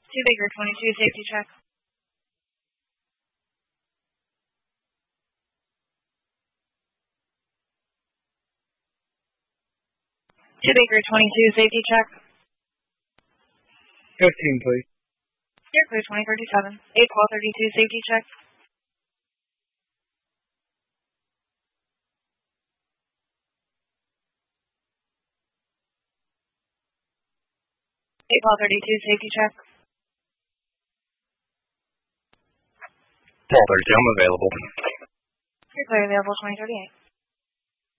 2 Baker 22, safety check. 2 Baker 22, safety check. 15, please. You're clear 2037. 81232, safety check. 81232, safety check. 1232, I'm available. You're clear available 2038.